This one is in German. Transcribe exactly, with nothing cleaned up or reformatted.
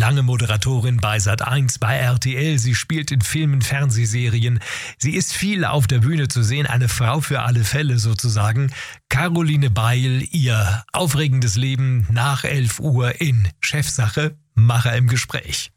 lange Moderatorin bei Sat eins, bei R T L. Sie spielt in Filmen, Fernsehserien. Sie ist viel auf der Bühne zu sehen, eine Frau für alle Fälle sozusagen. Caroline Beil, ihr aufregendes Leben nach elf Uhr in Chefsache, Macher im Gespräch.